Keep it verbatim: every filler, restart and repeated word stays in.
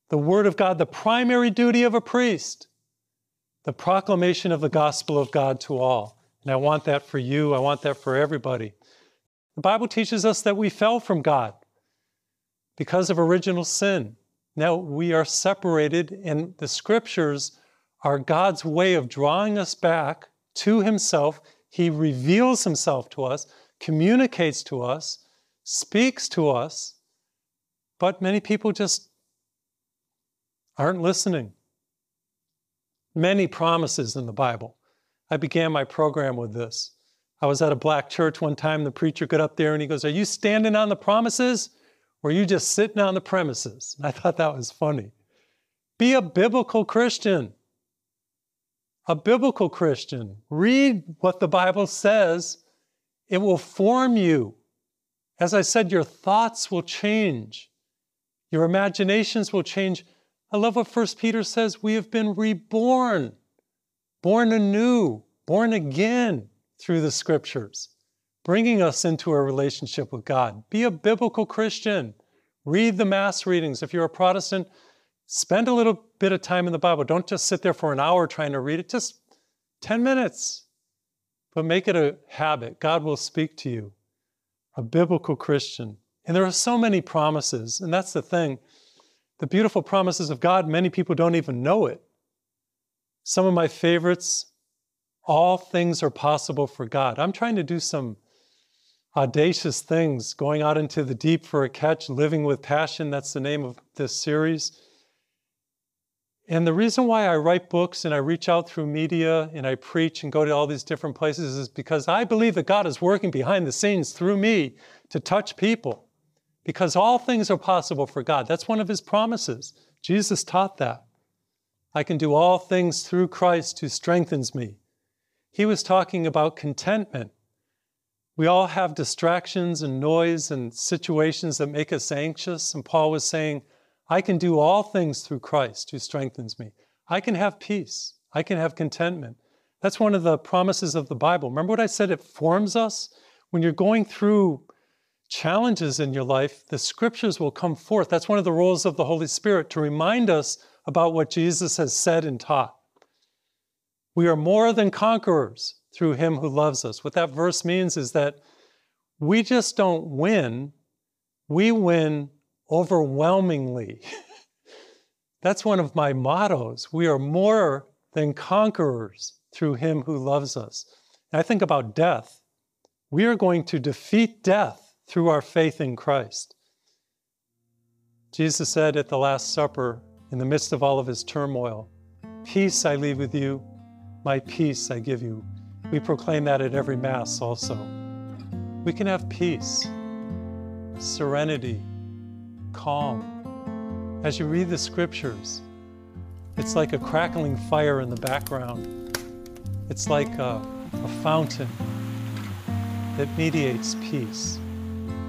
The Word of God, the primary duty of a priest. The proclamation of the gospel of God to all. And I want that for you. I want that for everybody. The Bible teaches us that we fell from God because of original sin. Now we are separated, and the scriptures are God's way of drawing us back to himself. He reveals himself to us, communicates to us, speaks to us, but many people just aren't listening. Many promises in the Bible. I began my program with this. I was at a black church one time. The preacher got up there and he goes, "Are you standing on the promises or are you just sitting on the premises?" And I thought that was funny. Be a biblical Christian. A biblical Christian. Read what the Bible says. It will form you. As I said, your thoughts will change. Your imaginations will change. I love what First Peter says. We have been reborn, born anew, born again through the scriptures, bringing us into a relationship with God. Be a biblical Christian. Read the Mass readings. If you're a Protestant, spend a little bit of time in the Bible. Don't just sit there for an hour trying to read it. Just ten minutes. But make it a habit. God will speak to you. A biblical Christian. And there are so many promises, and that's the thing. The beautiful promises of God, many people don't even know it. Some of my favorites, all things are possible for God. I'm trying to do some audacious things, going out into the deep for a catch, living with passion. That's the name of this series. And the reason why I write books and I reach out through media and I preach and go to all these different places is because I believe that God is working behind the scenes through me to touch people. Because all things are possible for God. That's one of his promises. Jesus taught that. I can do all things through Christ who strengthens me. He was talking about contentment. We all have distractions and noise and situations that make us anxious. And Paul was saying, I can do all things through Christ who strengthens me. I can have peace. I can have contentment. That's one of the promises of the Bible. Remember what I said? It forms us. When you're going through challenges in your life, the scriptures will come forth. That's one of the roles of the Holy Spirit, to remind us about what Jesus has said and taught. We are more than conquerors through him who loves us. What that verse means is that we just don't win, we win overwhelmingly. That's one of my mottos. We are more than conquerors through him who loves us. And I think about death. We are going to defeat death through our faith in Christ. Jesus said at the Last Supper, in the midst of all of his turmoil, "Peace I leave with you, my peace I give you." We proclaim that at every Mass also. We can have peace, serenity, calm. As you read the scriptures, it's like a crackling fire in the background. It's like a, a fountain that mediates peace.